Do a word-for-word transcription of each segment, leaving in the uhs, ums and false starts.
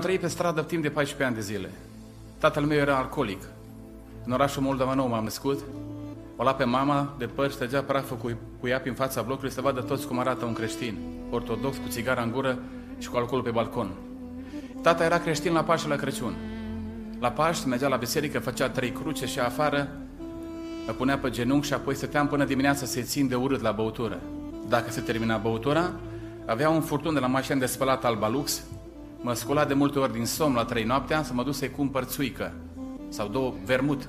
trăit pe stradă timp de paisprezece ani de zile. Tatăl meu era alcoolic. În orașul Moldova Nou m-am născut. O lua pe mama de păr, stăgea praful cu, cu ea prin fața blocului să vadă toți cum arată un creștin, ortodox, cu țigara în gură și cu alcoolul pe balcon. Tata era creștin la Paști și la Crăciun. La Paști mergea la biserică, făcea trei cruce și afară mă punea pe genunchi și apoi stăteam până dimineața să-i țin de urât la băutură. Dacă se termina băutura, avea un furtun de la mașină de spălat Alba Lux, mă scula de multe ori din somn la trei noaptea să mă duc să-i cumpăr țuică sau două vermut.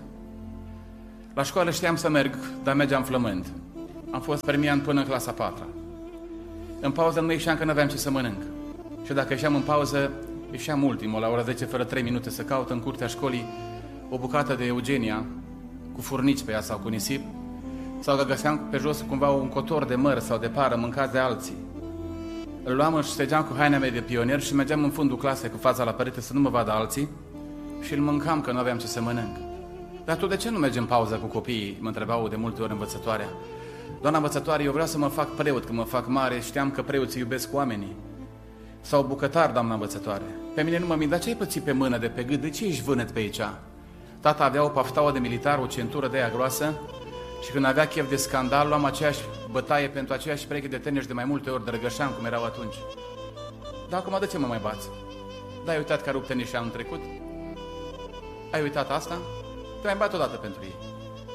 La școală știam să merg, dar mergeam flămând. Am fost premian până în clasa a patra. În pauză nu ieșeam că nu aveam ce să mănânc. Și dacă ieșeam în pauză, ieșeam ultimul, la ora zece fără trei minute, să caut în curtea școlii o bucată de Eugenia, cu furnici pe ea sau cu nisip, sau că găseam pe jos cumva un cotor de măr sau de pară mâncați de alții. Îl luam și stegeam cu haina mea de pionier și mergeam în fundul clasei cu fața la perete să nu mă vadă alții și îl mâncam că nu aveam ce să mănânc. Dar tu de ce nu mergi în pauză cu copiii? Mă întrebau de multe ori învățătoarea. Doamna învățătoare, eu vreau să mă fac preot, când mă fac mare, știam că preoții iubesc oamenii. Sau bucătar, doamna învățătoare. Pe mine nu mă mint, dar ce ai pățit pe mână de pe gât? De ce ești vânet pe aici? Tata avea o paftaua de militar, o centură de aia groasă și când avea chef de scandal, luam aceeași bătaie pentru aceeași pereche de tenis de mai multe ori, drăgășeam cum erau atunci. Dar acum de ce mă mai bați? Da, ai uitat că a rupt tenis anul trecut? Ai uitat asta? Te mai bat odată pentru ei.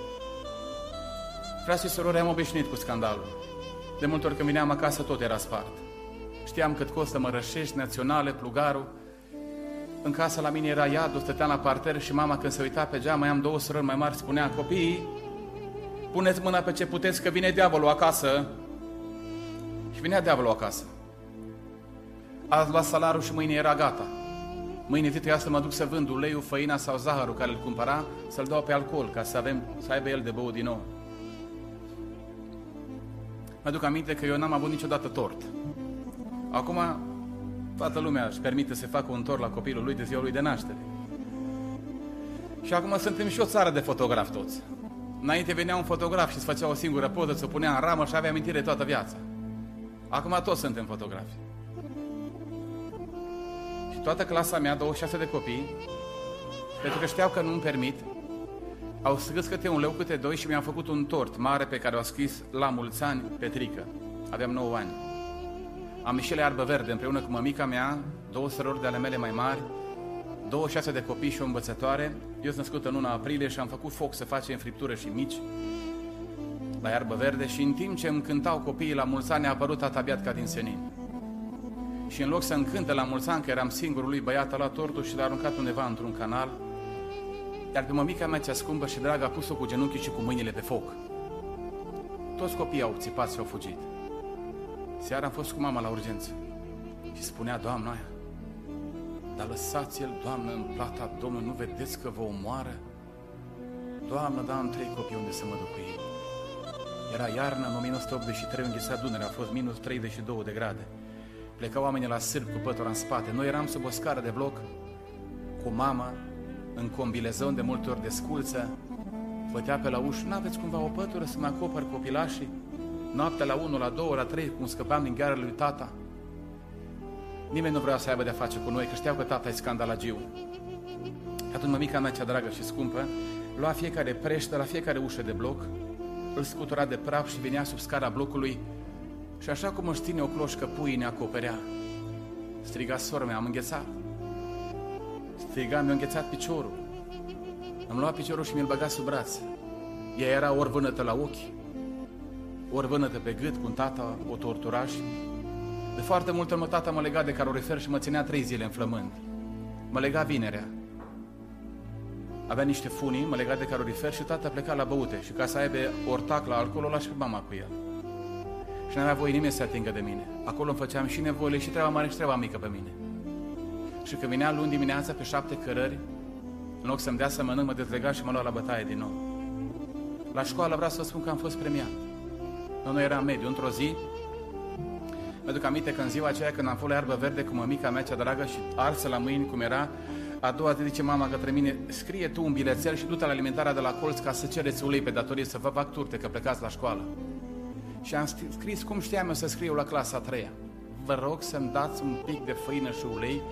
Frații și surori, am obișnuit cu scandalul. De multe ori când vineam acasă, tot era spart. Știam cât costă mărășești, naționale, plugarul. În casă la mine era iadul, stăteam la parter și mama când se uita pe geam, mai am două surori mai mari, spunea: copiii, puneți mâna pe ce puteți că vine diavolul acasă. Și vinea diavolul acasă. Azi luat salarul și mâine era gata. Mâine trebuia să mă duc să vând uleiul, făina sau zahărul care îl cumpăra, să-l dau pe alcool, ca să, avem, să aibă el de băut din nou. Mă duc aminte că eu n-am avut niciodată tort. Acum toată lumea își permite să facă un tort la copilul lui de ziua lui de naștere. Și acum suntem și o țară de fotografi toți. Înainte venea un fotograf și îți făcea o singură poză, ți-o punea în ramă și avea amintire toată viața. Acum toți suntem fotografi. Și toată clasa mea, douăzeci și șase de copii, pentru că știau că nu-mi permit, au scris câte un leu, câte doi și mi-am făcut un tort mare pe care o scris la mulți ani Petrică. Aveam nouă ani. Am Mișele Arbă Verde împreună cu mămica mea, două sărori de ale mele mai mari, douăzeci și șase de copii și o învățătoare. Eu sunt născut în luna aprilie și am făcut foc să facem friptură și mici la Iarbă Verde și în timp ce îmi cântau copiii la mulți ani a apărut tata Beat ca din senin. Și în loc să-mi cânte la mulți ani, că eram singurul lui băiat, a luat tortul și l-a aruncat undeva într-un canal, iar pe mămica mea cea scumpă și dragă a pus-o cu genunchii și cu mâinile pe foc. Toți copiii au țipat și au fugit. Seara am fost cu mama la urgență și spunea doamna aia: dar lăsați-l, Doamnă, în plata Domnului, nu vedeți că vă omoară? Doamnă, da, am trei copii, unde să mă duc cu ei? Era iarnă, în o mie nouă sute optzeci și trei, îngheța Dunărea, a fost minus treizeci și două de grade. Plecau oamenii la sârb cu pătura în spate. Noi eram sub o scară de bloc cu mama, în combilezon de multe ori de sculță, bătea pe la ușă: n-aveți cumva o pătură să mă acopăr copilașii? Noaptea la unu, la două, la trei, cum scăpam din ghearele lui tata. Nimeni nu vrea să aibă de face cu noi, că știau că tata e scandalagiu. Atunci mămica mea cea dragă și scumpă lua fiecare preștă la fiecare ușă de bloc, îl scutura de praf și venea sub scara blocului și așa cum își ține o cloșcă puii ne acoperea. Striga: sora mea, am înghețat. Striga: mi-a înghețat piciorul. Îmi lua piciorul și mi-l băga sub braț. Ea era ori vânătă la ochi, ori vânătă pe gât, cu tata o tortura și... De foarte multe ori tata mă lega de calorifer și mă ținea trei zile în flămând. Mă lega vinerea. Avea niște funii, mă lega de calorifer și tata pleca la băute. Și ca să aibă ortac la alcool, o lua și pe mama cu el. Și n-avea voie nimeni să se atingă de mine. Acolo îmi făceam și nevoile, și treaba mare și treaba mică pe mine. Și când vinea luni dimineața pe șapte cărări, în loc să-mi dea să mănânc, mă dezlega și mă lua la bătaie din nou. La școală vreau să vă spun că am fost premiat. Noi eram mediu. Într-o zi, mi-aduc aminte că în ziua aceea când am fost la Iarbă Verde cu mămica mea cea dragă și arsă la mâini cum era, a doua zi zice mama către mine: scrie tu un bilețel și du-te la alimentarea de la colț ca să cereți ulei pe datorie să vă fac turte, că plecați la școală. Și am scris cum știam eu să scriu la clasa a treia: vă rog să-mi dați un pic de făină și ulei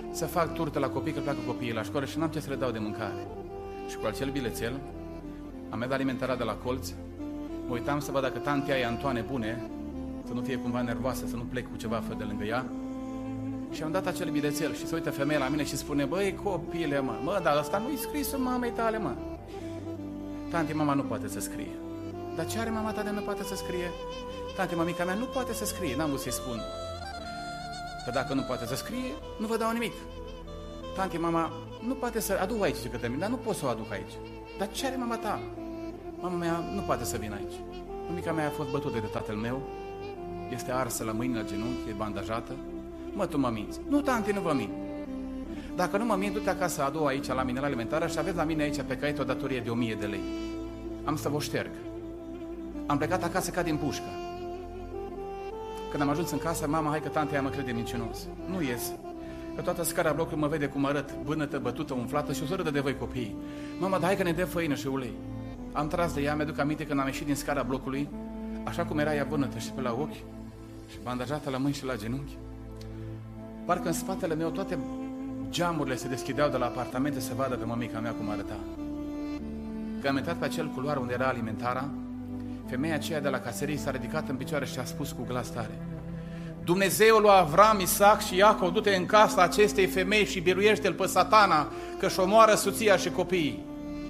să fac turtă la copii, că pleacă copiii la școală și n-am ce să le dau de mâncare. Și cu acel bilețel am mers alimentarea de la colț, mă uitam să văd dacă tantea e Antoane bune, să nu fie cumva nervoasă, să nu plec cu ceva fără de lângă ea. Și am dat acel bilețel și se uită femeia la mine și spune: băi copile, mă, mă, dar ăsta nu-i scrisul mamei tale, mă. Tanti, mama nu poate să scrie. Dar ce are mama ta de nu poate să scrie? Tanti, mămica mea nu poate să scrie. N-am vrut să-i spun că dacă nu poate să scrie, nu vă dau nimic. Tanti, mama nu poate să... Adu aici câte mine, dar nu pot să o aduc aici. Dar ce are mama ta? Mama mea nu poate să vină aici. Mămica mea a fost bătută de tatăl meu, este arsă la mâini, la genunchi, e bandajată. Mă, tu mă minți. Nu, tanti, nu vă mint. Dacă nu mă mint, du-te acasă, adu aici la mine la alimentară și aveți la mine aici pe caiet o datorie de o mie de lei. Am să vă șterg. Am plecat acasă ca din pușcă. Când am ajuns în casă, mama, hai că tantea ea mă crede mincinos. Nu ies. Că toată scara blocului mă vede cum arăt, bânătă, bătută, umflată și o să râdă de voi copiii. Mama, dar hai că ne dă făină și ulei. Am tras de ea, mi-aduc aminte când am ieșit din scara blocului, așa cum era ea bânătă și pe la ochi și bandajată la mâini și la genunchi. Parcă în spatele meu toate geamurile se deschideau de la apartamente să vadă pe mămica mea cum arăta. Când am intrat pe acel culoar unde era alimentara, femeia aceea de la caserie s-a ridicat în picioare și a spus cu glas tare: Dumnezeul lui Avram, Isaac și Iacov, du-te în casa acestei femei și biruiește-l pe Satana, că și omoară soția și copiii.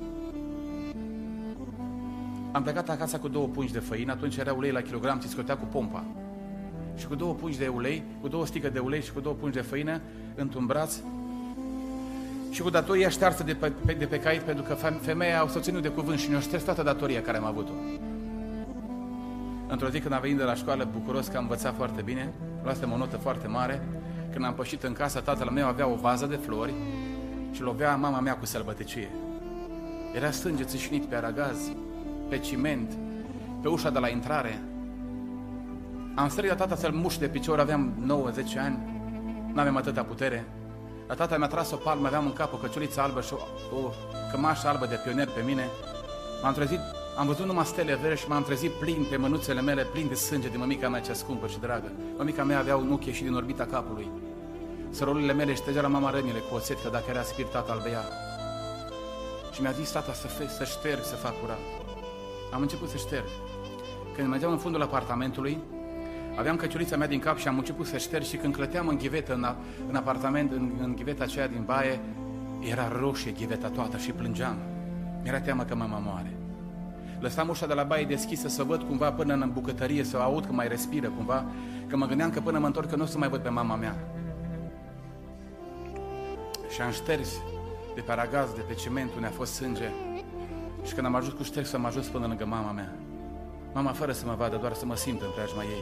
Am plecat acasă cu două pungi de făină, atunci era ulei la kilogram, ți scotea cu pompa. Și cu două pungi de ulei, cu două sticle de ulei și cu două pungi de făină într-un braț și cu datoria ștearsă de pe, de pe caiet, pentru că femeia o să ținut de cuvânt și ne-o șters toată datoria care am avut-o. Într-o zi când am venit de la școală, bucuros că am învățat foarte bine, luasem o notă foarte mare, când am pășit în casă, tatăl meu avea o vază de flori și lovea mama mea cu sălbăticie. Era sânge țâșnit pe aragaz, pe ciment, pe ușa de la intrare. Am strigat tata să-l muș de picior, aveam nouă zece ani, n-aveam atâta putere. La tata mi-a tras o palmă, aveam în cap o căciuliță albă și o, o cămașă albă de pionier pe mine. M-am trezit, am văzut numai stele verzi și m-am trezit plin pe mânuțele mele, plin de sânge de mămica mea cea scumpă și dragă. Mămica mea avea un ochi ieșit din orbita capului. Sărurile mele ștergea la mama rănile cu oțet, că dacă era spirit, tata îl bea. Și mi-a zis tata să, fe, să șterg, să fac curat. Am început să șterg. Când mergeam în fundul apartamentului, aveam căciulița mea din cap și am început să șterg și când clăteam în ghivetă, în, în apartament, în, în ghiveta aceea din baie, era roșie ghiveta toată și plângeam. Mi-era teamă că mama moare. Lăsam ușa de la baie deschisă să văd cumva până în bucătărie, să aud că mai respiră cumva, că mă gândeam că până mă întorc că nu o să mai văd pe mama mea. Și am șters de pe aragaz, de pe ciment unde a fost sânge. Și când am ajuns cu șterg, am ajuns până lângă mama mea. Mama fără să mă vadă, doar să mă simt în preajma ei.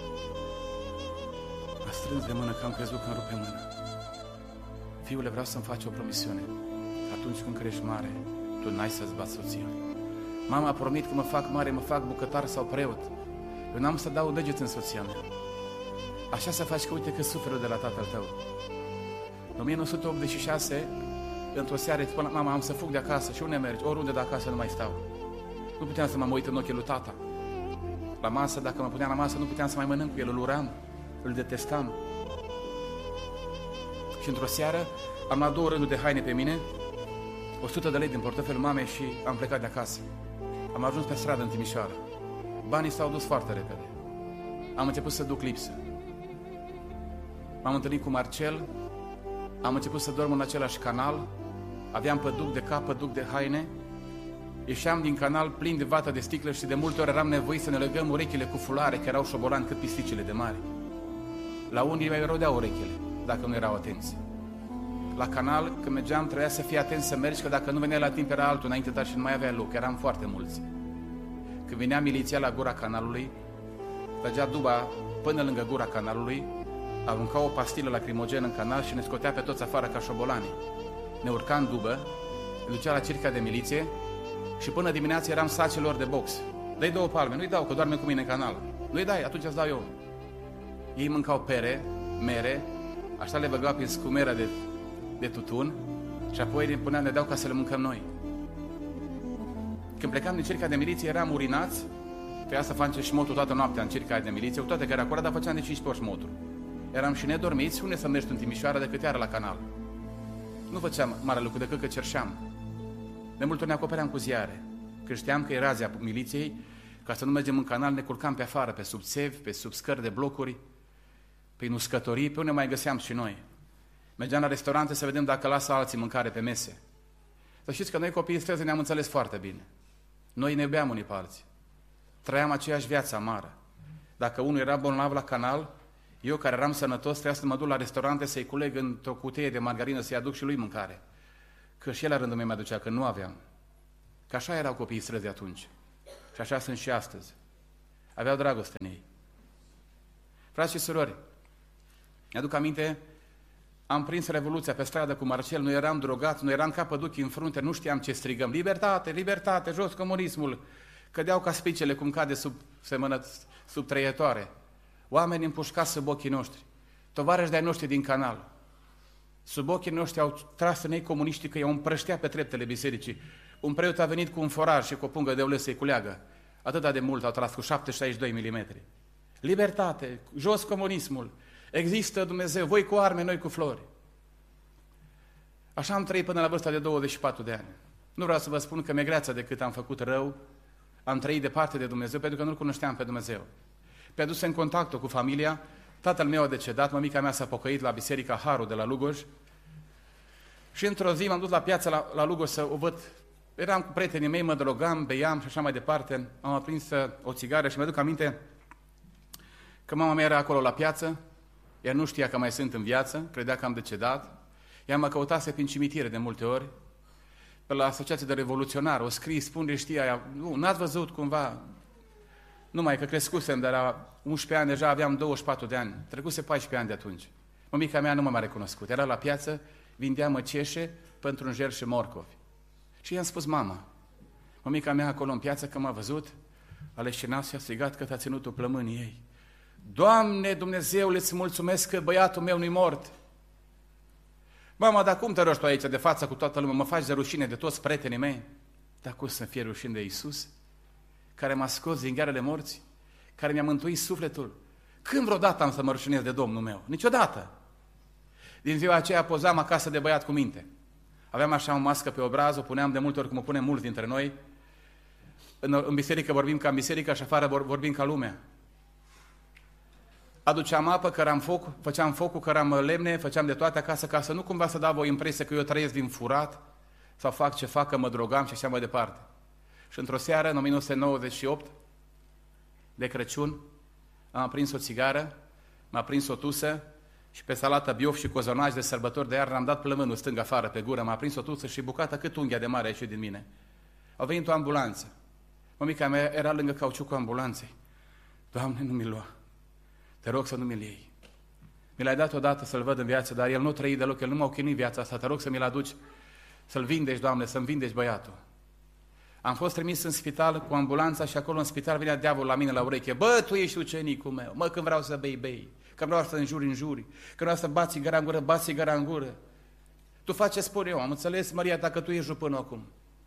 M-a strâns de mână că am crezut că îmi rupe mâna. Fiule, vreau să-mi faci o promisiune. Atunci când crești mare, tu n-ai să-ți bați soția. Mama a promit că mă fac mare, mă fac bucătar sau preot. Eu n-am să dau un deget în soția mea. Așa să faci că uite că suferă de la tatăl tău. În o mie nouă sute optzeci și șase, într-o seară, spune, mama, am să fug de acasă. Și unde mergi? Oriunde de acasă nu mai stau. Nu puteam să mă uit în ochii lui tata. La masă, dacă mă puneam la masă, nu puteam să mai mănânc cu el, îl uram, îl detestam. Și într-o seară am luat două rânduri de haine pe mine, o sută de lei din portofelul mamei și am plecat de acasă. Am ajuns pe stradă în Timișoara. Banii s-au dus foarte repede. Am început să duc lipsă. M-am întâlnit cu Marcel, am început să dorm în același canal, aveam păduc de cap, păduc de haine, ieșeam din canal plin de vată de sticlă și de multe ori eram nevoit să ne legăm urechile cu fulare, că erau șobolani cât pisticile de mari. La unii mai rodeau urechile, dacă nu erau atenți. La canal, când mergeam, trebuia să fii atent să mergi, că dacă nu venea la timp era altul înainte, dar și nu mai avea loc, eram foarte mulți. Când venea miliția la gura canalului, trăgea duba până lângă gura canalului, arunca o pastilă lacrimogenă în canal și ne scotea pe toți afară ca șobolani. Ne urca în dubă, ne ducea la circa de miliție și până dimineața eram sacilor de box. Dă-i două palme, nu-i dau, că doarme cu mine în canal. Nu-i dai, atunci îți dau eu. Ei mâncau pere, mere, așa le băgau prin scumera de, de tutun și apoi ne puneam, ne dau ca să le mâncăm noi. Când plecam din circa de miliție, eram urinați, trebuia să facem șmotul toată noaptea în circa de miliție, cu toate că era curat, dar făceam de cincisprezece ori șmotul. Eram și nedormiți, unde să mergi în Timișoara decât iară la canal. Nu făceam mare lucru decât că cerșeam. De multe ori ne acopeream cu ziare. Că știam că e razia miliției, ca să nu mergem în canal, ne culcam pe afară, pe sub țevi, pe sub scări de blocuri, pe uscătorii, pe unde mai găseam și noi. Mergeam la restaurante să vedem dacă lasă alții mâncare pe mese. Să știți că noi copiii străzi ne-am înțeles foarte bine. Noi ne iubeam unii pe alții. Trăiam aceeași viață amară. Dacă unul era bolnav la canal, eu care eram sănătos trebuia să mă duc la restaurante să-i culeg într-o cutie de margarină să-i aduc și lui mâncare. Că și el la rândul meu mi-aducea, că nu aveam. Că așa erau copiii străzi atunci. Și așa sunt și astăzi. Aveau dragoste în ei. Frați și surori, mi-aduc aminte, am prins Revoluția pe stradă cu Marcel, nu eram drogați, nu eram ca păduchi în frunte, nu știam ce strigăm. Libertate, libertate, jos comunismul. Cădeau ca spicele cum cade sub, semănă, sub trăietoare. Oameni împușcați sub ochii noștri. Tovarăși de-ai noștri din canal. Sub ochii noștri au tras în ei comuniștii că i-au împrăștea pe treptele bisericii. Un preot a venit cu un foraj și cu o pungă de ulei să-i culeagă. Atât de mult au tras cu șapte șaizeci și doi milimetri. Libertate, jos comunismul. Există Dumnezeu, voi cu arme, noi cu flori. Așa am trăit până la vârsta de douăzeci și patru de ani. Nu vreau să vă spun că mi-e greață de cât am făcut rău, am trăit departe de Dumnezeu, pentru că nu-L cunoșteam pe Dumnezeu. Pe adus în contact cu familia, tatăl meu a decedat, mămica mea s-a pocăit la biserica Harul de la Lugoj și într-o zi m-am dus la piață la, la Lugoj să o văd. Eram cu prietenii mei, mă drogam, beam și așa mai departe. Am aprins o țigară și mi-aduc aminte că mama mea era acolo la piață, ea nu știa că mai sunt în viață, credea că am decedat. Ea mă căutase prin cimitire de multe ori, pe la Asociația de Revoluționari, o scris, spune, știa ea, nu, n-ați văzut cumva, numai că crescusem, dar la unsprezece ani, deja aveam douăzeci și patru de ani, trecuse paisprezece ani de atunci. Mămica mea nu m-a mai recunoscut, era la piață, vindea măceșe, pătrunjel și morcovi. Și i-am spus, mama, mămica mea acolo în piață, că m-a văzut, a leșinat și a strigat că t-a ținut-o plămânii ei. Doamne, Dumnezeule, îți mulțumesc că băiatul meu nu-i mort. Mama, dar cum te rogi tu aici de față cu toată lumea? Mă faci de rușine de toți prietenii mei? Dar cum să fie rușine de Iisus, care m-a scos din ghearele morții, care mi-a mântuit sufletul? Când vreodată am să mă rușinez de Domnul meu? Niciodată. Din ziua aceea pozam acasă de băiat cu minte. Aveam așa o mască pe obraz, o puneam de multe ori, cum o punem mulți dintre noi. În, în biserică vorbim ca în biserică și afară vorbim ca lumea. Aduceam apă, căram foc, făceam focul, căram lemne, făceam de toate acasă, ca să nu cumva să dau o impresie că eu trăiesc din furat sau fac ce fac, că mă drogam și așa mai departe. Și într-o seară, în o mie nouă sute nouăzeci și opt, de Crăciun, am aprins o țigară, m-a prins o tusă și pe salată biof și cozonaj de sărbători de iarnă am dat plămânul stâng afară pe gură, m-a prins o tusă și bucata cât unghia de mare a ieșit din mine. A venit o ambulanță. Mămica mea era lângă cauciucul ambulanței. Doamne, nu mi-l lua. Te rog să nu mi-l iei. Mi l-ai dat odată să-l văd în viață, dar el nu trăi deloc, el nu m-a ochinuit viața asta. Te rog să mi-l aduci, să-l vindeci, Doamne, să-mi vindeci băiatul. Am fost trimis în spital cu ambulanța și acolo în spital venea diavolul la mine la ureche. Bă, tu ești ucenicul meu. Mă, când vreau să bei, bei. Când vreau să înjuri, înjuri. Când vreau să bați țigara în gură, bați țigara în gură. Tu faci ce spun eu. Am înțeles, Maria, dacă tu ești jupân acum.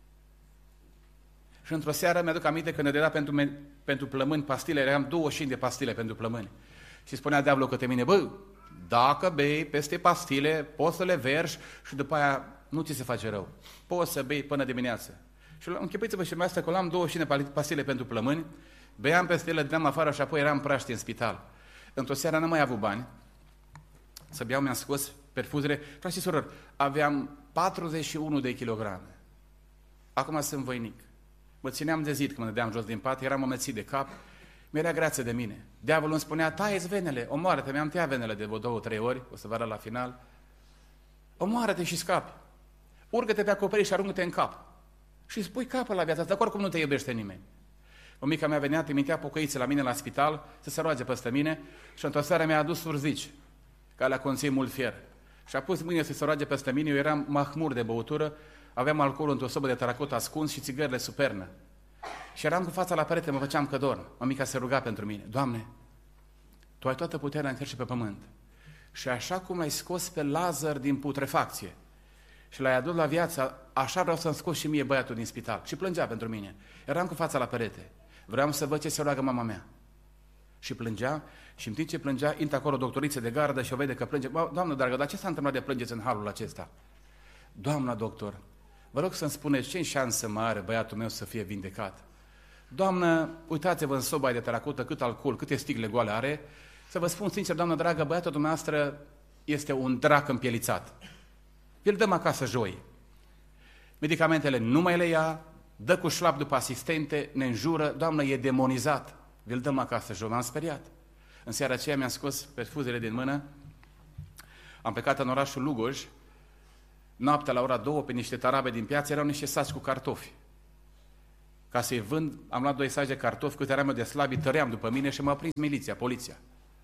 Și într-o seară mi-aduc aminte că ne dădea pentru, pentru plămâni pastile, eram douăzeci și cinci de pastile pentru plămâni. Și spunea diavolul către mine, bă, dacă bei peste pastile, poți să le vergi și după aia nu ți se face rău. Poți să bei până dimineață. Și închipuiți-vă și dumneavoastră că am douăzeci și cinci de pastile pentru plămâni, beam peste ele, dădeam afară și apoi eram praști în spital. Într-o seară n-am mai avut bani să beau, mi-am scos perfuzele. Frați și surori, aveam patruzeci și unu de kilograme. Acum sunt voinic. Mă țineam de zid când mă dădeam jos din pat, eram amețit de cap, mi-era greață de mine. Diavolul îmi spunea, taie-ți venele, omoară-te, mi-am tăiat venele de vreo două, trei ori, o să vă arăt la final. Omoară-te și scapi. Urcă-te pe acoperiș și aruncă-te în cap. Și spui capă la viața asta, oricum nu te iubește nimeni. Mămica mea venea, trimitea pocăițe la mine la spital, să se roage peste mine și într-o seară mi-a adus surzici, care le-a conținut mult fier. Și a pus mâine să se roage peste mine, eu eram mahmur de băutură, aveam alcool într-o sobă de teracot ascuns și țigările supernă. Și eram cu fața la perete, mă făceam că dorm. Mămica se ruga pentru mine. Doamne, Tu ai toată puterea în cer și pe pământ. Și așa cum l-ai scos pe Lazar din putrefacție și l-ai adus la viață, așa vreau să-mi scos și mie băiatul din spital. Și plângea pentru mine. Eram cu fața la perete. Vreau să văd ce se roagă mama mea. Și plângea și în timp ce plângea, intră acolo doctoriță de gardă și o vede că plânge. Doamnă dragă, dar ce s-a întâmplat de plângeți în halul acesta? Doamna doctor, vă rog să-mi spuneți ce șansă mai are băiatul meu să fie vindecat. Doamnă, uitați-vă în soba de teracotă cât alcool, câte sticle goale are. Să vă spun sincer, doamnă dragă, băiatul dumneavoastră este un drac împielițat. Îl dăm acasă joi. Medicamentele nu mai le ia, dă cu șlap după asistente, ne înjură, doamnă, e demonizat. Îl dăm acasă joi. M-am speriat. În seara aceea mi-am scos perfuzele din mână, am plecat în orașul Lugoj, noaptea la ora două, pe niște tarabe din piață, erau niște saci cu cartofi. Ca să-i vând, am luat doi saci de cartofi, cât eram eu de slabi, tăream după mine și m-a prins miliția, poliția.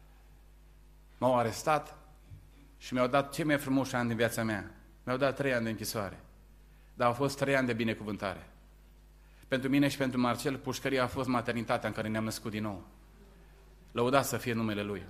M-au arestat și mi-au dat cei mai frumoși ani din viața mea. Mi-au dat trei ani de închisoare. Dar au fost trei ani de binecuvântare. Pentru mine și pentru Marcel, pușcăria a fost maternitatea în care ne-am născut din nou. Lăudat să fie numele Lui.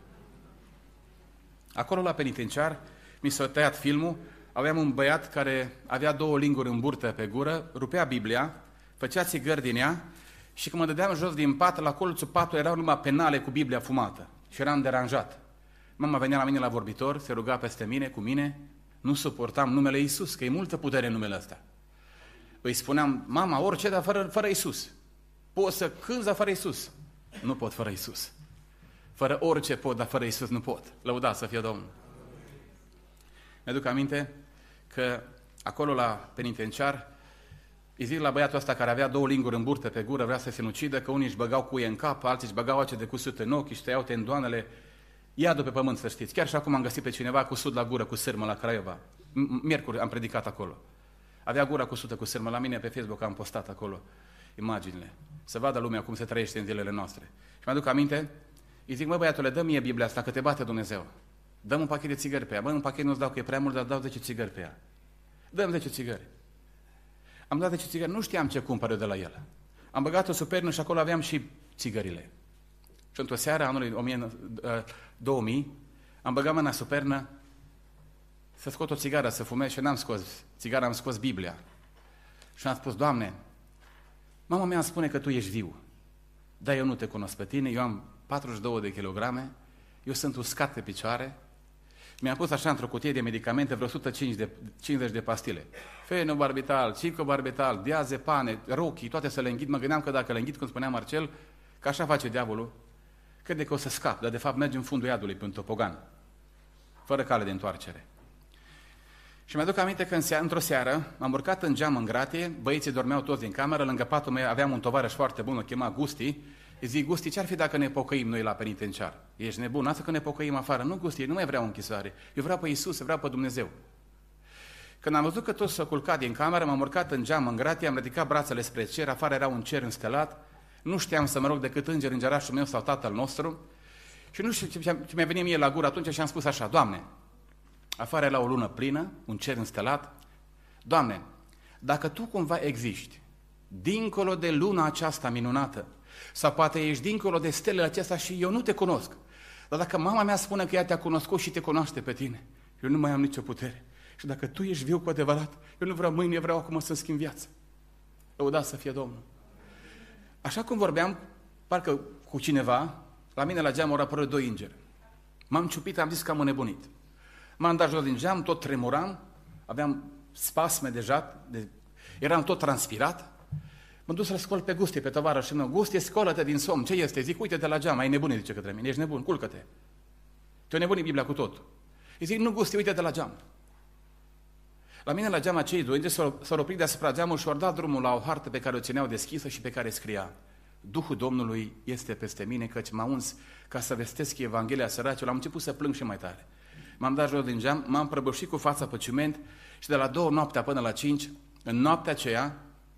Acolo la penitenciar mi s-a tăiat filmul, aveam un băiat care avea două linguri în burtă pe gură, rupea Biblia, făcea țigări din ea și când mă dădeam jos din pat, la colțul patului erau numai penale cu Biblia fumată și eram deranjat. Mama venea la mine la vorbitor, se ruga peste mine, cu mine, nu suportam numele Iisus, că e multă putere în numele ăsta. Îi spuneam, mama, orice, dar fără, fără Iisus. Poți să cânți, dar fără Iisus. Nu pot fără Iisus. Fără orice pot, dar fără Iisus nu pot. Lăudați să fie Domnul. Mi-aduc aminte că acolo la penitenciar îi zic la băiatul ăsta care avea două linguri în burtă pe gură, vrea să se sinucidă, că unii își băgau cuie în cap, alții își băgau ace de cusut în ochi, își tăiau tendoanele. Iadul pe pământ, să știți. Chiar și acum am găsit pe cineva cusut la gură cu sârmă la Craiova. Miercuri am predicat acolo. Avea gura cusută cu sârmă. La mine pe Facebook am postat acolo imaginile. Să vadă lumea cum se trăiește în zilele noastre. Și mi-aduc aminte, îi zic, mă băiatule, dă mie Biblia asta, că te bate Dumnezeu. Dă-mi un pachet de țigări pe ea. Bă, un pachet nu-ți dau că e prea mult, dar dau zece țigări pe ea. Dă-mi zece țigări. Am dat zece țigări, nu știam ce cumpăr eu de la el. Am băgat o supernă și acolo aveam și țigările. Și într-o seară, anului două mii, am băgat mâna supernă să scot o țigară, să fumez și n-am scos țigara, am scos Biblia. Și am spus, Doamne, mama mea spune că Tu ești viu, dar eu nu Te cunosc pe Tine, eu am patruzeci și două de kilograme, eu sunt uscat pe picioare, mi-am pus așa într-o cutie de medicamente vreo o sută cincizeci de pastile. Fenobarbital, circobarbital, diazepane, rochii, toate să le înghit. Mă gândeam că dacă le înghit, cum spunea Marcel, că așa face diavolul, crede că o să scap, dar de fapt merge în fundul iadului pe un topogan, fără cale de întoarcere. Și mi-aduc aminte că în seară, într-o seară am urcat în geam în gratie, băieții dormeau toți din cameră, lângă patul meu aveam un tovarăș foarte bun, o chema Gusti. Îi zic, Gusti, ce-ar fi dacă ne pocăim noi la penitenciar? Ești nebun, asta că ne pocăim afară. Nu, Gusti, nu mai vreau închisoare, eu vreau pe Iisus, vreau pe Dumnezeu. Când am văzut că toți s-au culcat din cameră, m-am urcat în geam în gratie, am ridicat brațele spre cer, afară era un cer înstelat, nu știam să mă rog decât înger, îngerașul meu sau Tatăl nostru și nu știu ce mi-a venit mie la gură atunci și am spus așa, Doamne, afară era o lună plină, un cer înstelat, Doamne, dacă Tu cumva existi, dincolo de luna aceasta minunată, sau poate ești dincolo de stelele acestea și eu nu Te cunosc, dar dacă mama mea spune că ea Te-a cunoscut și Te cunoaște pe Tine, eu nu mai am nicio putere. Și dacă Tu ești viu cu adevărat, eu nu vreau mâine, eu vreau acum să-mi schimb viața. Lăudați să fie Domnul. Așa cum vorbeam, parcă cu cineva, la mine la geam au apărut doi îngeri. M-am ciupit, am zis că am înnebunit. M-am dat jos din geam, tot tremuram, aveam spasme deja, de... eram tot transpirat. M-am dus să-l scol pe Gusti, pe tovarășul meu. Gusti, scolă-te din somn, ce este? Zic, uite-te la geam, ai nebunit, zice către mine, ești nebun, culcă-te. Te-o nebunit Biblia cu tot. Îi zic, nu, Gusti, uite-te la geam. La mine la geam acei doi îngeri s-au oprit deasupra geamului și au dat drumul la o hartă pe care o țineau deschisă și pe care scria, Duhul Domnului este peste mine, căci m-a uns ca să vestesc Evanghelia săracilor. Am început să plâng și mai tare. M-am dat jos din geam, m-am prăbușit cu fața pe ciment și de la două noaptea până la cinci, în noaptea aceea,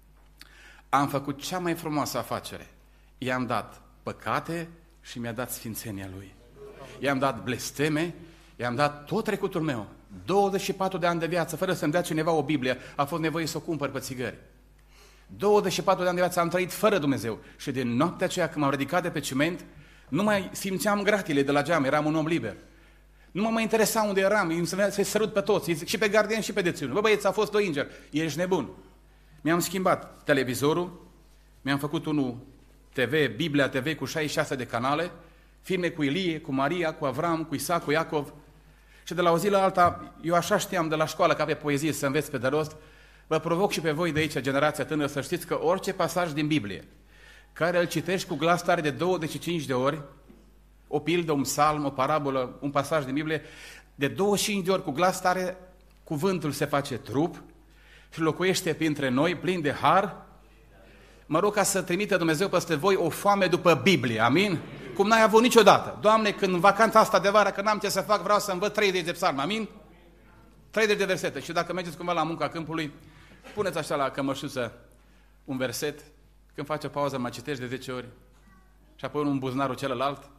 am făcut cea mai frumoasă afacere. I-am dat păcate și mi-a dat sfințenia Lui. I-am dat blesteme, i-am dat tot trecutul meu. douăzeci și patru de ani de viață, fără să-mi dea cineva o Biblie, a fost nevoie să o cumpăr pe țigări. douăzeci și patru de ani de viață am trăit fără Dumnezeu. Și din noaptea aceea, când m-am ridicat de pe ciment, nu mai simțeam gratile de la geam, eram un om liber. Nu mă mai interesa unde eram, îmi să-i sărut pe toți, și pe gardian și pe deținut. Bă, băieți, a fost doi îngeri, ești nebun. Mi-am schimbat televizorul, mi-am făcut unul T V, Biblia T V cu șaizeci și șase de canale filme cu Ilie, cu Maria, cu Avram, cu Isaac, cu Iacov. Și de la o zi la alta, eu așa știam de la școală ca pe poezie să înveți pe de rost, vă provoc și pe voi de aici, generația tânără, să știți că orice pasaj din Biblie care îl citești cu glas tare de douăzeci și cinci de ori, o pildă, un psalm, o parabolă, un pasaj din Biblie, de douăzeci și cinci de ori cu glas tare, cuvântul se face trup și locuiește printre noi, plin de har. Mă rog ca să trimite Dumnezeu peste voi o foame după Biblie, amin? Cum n-ai avut niciodată. Doamne, când în vacanța asta de vară, că n-am ce să fac, vreau să învăț treizeci de psalmi, amin? treizeci de versete. Și dacă mergeți cumva la munca câmpului, puneți așa la cămășuță un verset, când faci o pauză, mai citești de zece ori și apoi unul în buzunarul celălalt.